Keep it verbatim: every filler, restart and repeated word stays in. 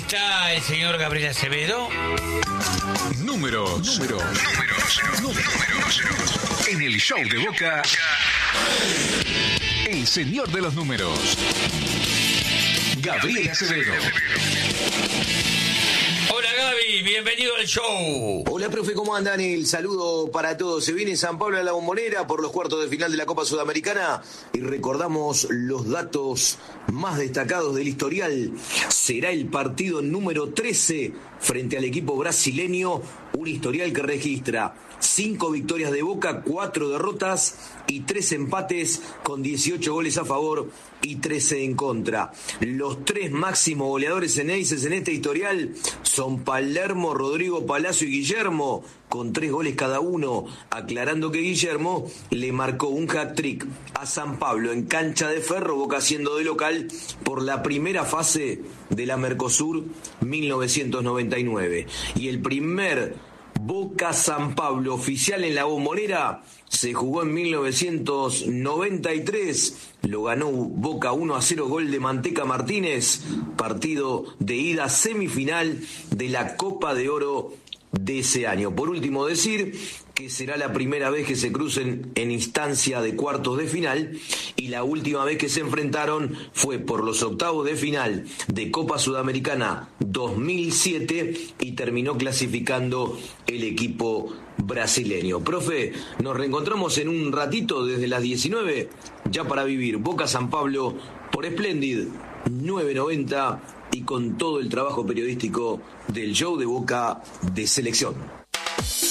está el señor Gabriel Acevedo. Números. Números. Números. Números. En el show de Boca, el señor de los números, Gabriel Acevedo. Hola Gaby, bienvenido al show. Hola profe, ¿cómo andan? El saludo para todos. Se viene San Pablo a la Bombonera por los cuartos de final de la Copa Sudamericana y recordamos los datos más destacados del historial. Será el partido número trece frente al equipo brasileño, un historial que registra cinco victorias de Boca, cuatro derrotas y tres empates con dieciocho goles a favor y trece en contra. Los tres máximos goleadores eneises en este historial son Palermo, Rodrigo Palacio y Guillermo, con tres goles cada uno, aclarando que Guillermo le marcó un hat-trick a San Pablo en cancha de Ferro, Boca siendo de local por la primera fase de la Mercosur mil novecientos noventa y nueve. Y el primer Boca San Pablo oficial en la Bombonera se jugó en mil novecientos noventa y tres, lo ganó Boca uno a cero, gol de Manteca Martínez, partido de ida semifinal de la Copa de Oro de ese año. Por último decir que será la primera vez que se crucen en instancia de cuartos de final y la última vez que se enfrentaron fue por los octavos de final de Copa Sudamericana dos mil siete y terminó clasificando el equipo brasileño. Profe, nos reencontramos en un ratito desde las diecinueve ya para vivir Boca San Pablo por Splendid nueve noventa y con todo el trabajo periodístico del show de Boca de Selección.